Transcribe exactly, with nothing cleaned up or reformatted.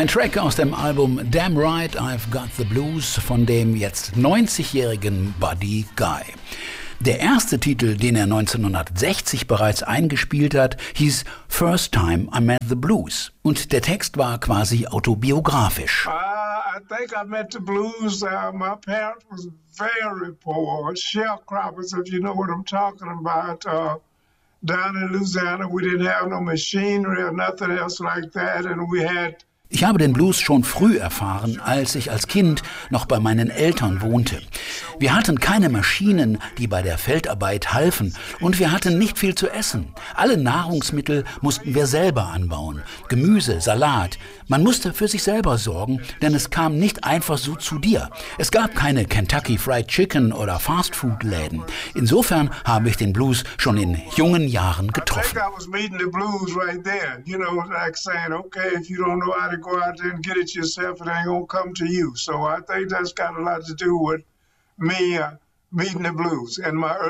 Ein Track aus dem Album Damn Right I've Got the Blues von dem jetzt neunzigjährigen Buddy Guy. Der erste Titel, den er neunzehnhundertsechzig bereits eingespielt hat, hieß First Time I Met the Blues. Und der Text war quasi autobiografisch. Uh, I think I met the blues. Uh, my parents was very poor, sharecroppers, if you know what I'm talking about. Uh, down in Louisiana, we didn't have no machinery or nothing else like that, and we had Ich habe den Blues schon früh erfahren, als ich als Kind noch bei meinen Eltern wohnte. Wir hatten keine Maschinen, die bei der Feldarbeit halfen, und wir hatten nicht viel zu essen. Alle Nahrungsmittel mussten wir selber anbauen. Gemüse, Salat. Man musste für sich selber sorgen, denn es kam nicht einfach so zu dir. Es gab keine Kentucky Fried Chicken oder Fastfood-Läden. Insofern habe ich den Blues schon in jungen Jahren getroffen. Go out there and get it yourself, it ain't gonna come to you. So I think that's got a lot to do with me uh, meeting the blues and my